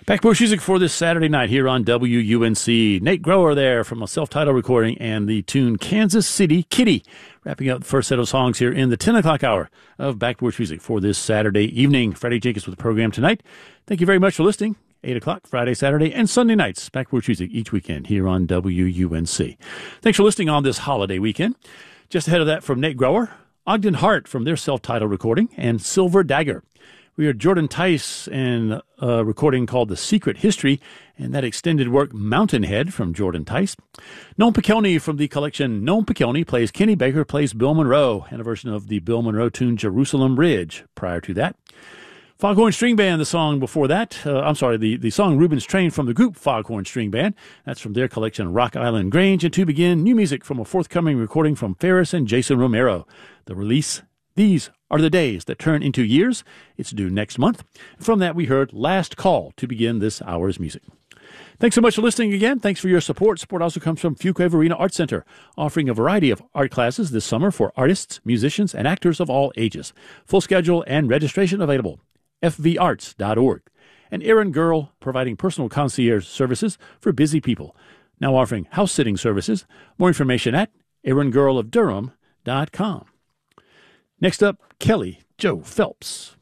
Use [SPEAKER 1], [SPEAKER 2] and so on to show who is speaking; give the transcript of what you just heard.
[SPEAKER 1] Backporch Music for this Saturday night here on WUNC. Nate Grower there from a self-titled recording and the tune Kansas City Kitty. Wrapping up the first set of songs here in the 10 o'clock hour of Backporch Music for this Saturday evening. Freddie Jenkins with the program tonight. Thank you very much for listening. 8 o'clock, Friday, Saturday, and Sunday nights. Backporch Music each weekend here on WUNC. Thanks for listening on this holiday weekend. Just ahead of that from Nate Grower, Ogden Hart from their self-titled recording, and Silver Dagger. We heard Jordan Tice and a recording called The Secret History, and that extended work Mountainhead from Jordan Tice. Noam Pikelny from the collection Noam Pikelny Plays Kenny Baker Plays Bill Monroe, and a version of the Bill Monroe tune Jerusalem Ridge prior to that. Foghorn String Band, the song before that. The song Reuben's Train from the group Foghorn String Band. That's from their collection Rock Island Grange. And to begin, new music from a forthcoming recording from Ferris and Jason Romero. The release, These Are the Days That Turn Into Years. It's due next month. From that, we heard Last Call to begin this hour's music. Thanks so much for listening again. Thanks for your support. Support also comes from Fuquay Arena Art Center, offering a variety of art classes this summer for artists, musicians, and actors of all ages. Full schedule and registration available. fvarts.org. And Aaron Girl, providing personal concierge services for busy people. Now offering house-sitting services. More information at aarongirlofdurham.com. Next up, Kelly Joe Phelps.